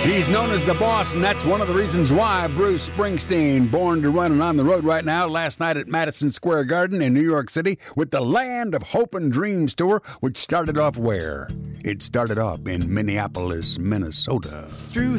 He's known as the boss, and that's one of the reasons why Bruce Springsteen, born to run and on the road right now, last night at Madison Square Garden in New York City with the Land of Hope and Dreams tour, which started off where? It started off in Minneapolis, Minnesota. Through